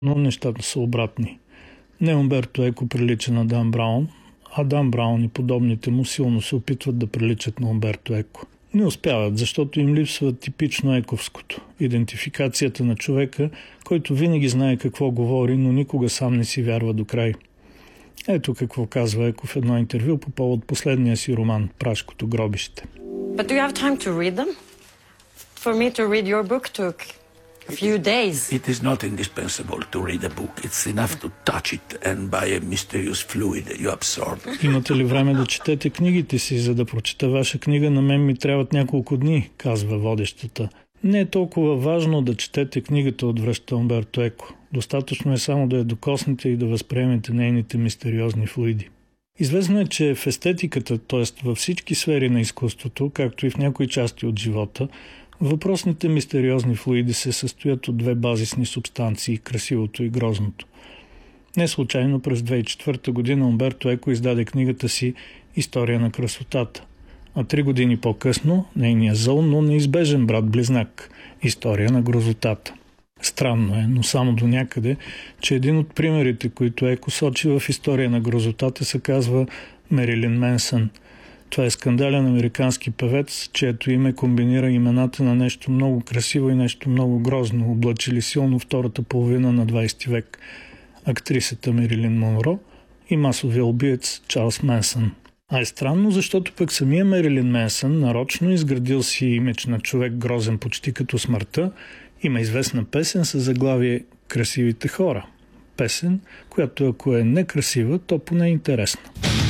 но нещата са обратни. Не Умберто Еко прилича на Дан Браун, а Дан Браун и подобните му силно се опитват да приличат на Умберто Еко. Не успяват, защото им липсва типично ековското. Идентификацията на човека, който винаги знае какво говори, но никога сам не си вярва до край. Ето какво казва Еко в едно интервю по повод последния си роман «Прашкото гробище». But do you have time to read them? For me to read your book took a few days. It is not indispensable to read a book. It's enough to touch it and by a mysterious fluid you absorb. Имате ли време да четете книгите си? За да прочета ваша книга, на мен ми трябват няколко дни, казва водещата. Не е толкова важно да четете книгата, отвръща Умберто Еко. Достатъчно е само да я докоснете и да възприемете нейните мистериозни флуиди. Известно е, че в естетиката, т.е. във всички сфери на изкуството, както и в някои части от живота, въпросните мистериозни флуиди се състоят от две базисни субстанции – красивото и грозното. Не случайно през 2004 година Умберто Еко издаде книгата си «История на красотата», а 3 години по-късно нейният зъл, но неизбежен брат-близнак – «История на грозотата». Странно е, но само до някъде, че един от примерите, които Еко сочи в «История на грозотата», се казва Мерилин Менсън. Това е скандален американски певец, чието име комбинира имената на нещо много красиво и нещо много грозно, облачили силно втората половина на 20 век. Актрисата Мерилин Монро и масовия убиец Чарлз Менсън. А е странно, защото пък самия Мерилин Менсън нарочно изградил си имидж на човек грозен почти като смъртта. Има известна песен със заглавие «Красивите хора». Песен, която ако е некрасива, то поне е интересна.